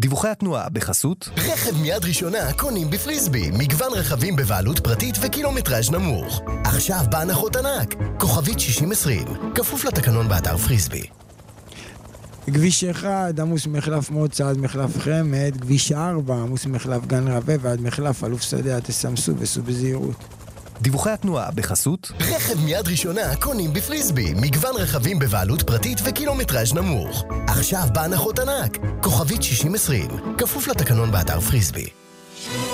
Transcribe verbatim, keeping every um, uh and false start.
דיווחי התנועה בחסות רכב מיד ראשונה קונים בפריסבי, מגוון רכבים בבעלות פרטית וקילומטראז' נמוך. עכשיו בהנחות ענק, כוכבית שישים עשרים, כפוף לתקנון באתר פריסבי. כביש אחד עמוס מחלף מוצא עד מחלף חמד, כביש ארבע עמוס מחלף גן רווה ועד מחלף אלוף שדה, תסמסו וסעו בזהירות. דיווחי התנועה בחסות רכב מיד ראשונה קונים בפריסבי, מגוון רכבים בבעלות פרטית וקילומטראז' נמוך. עכשיו בהנחות ענק, כוכבית שישים עשרים, כפוף לתקנון באתר פריסבי.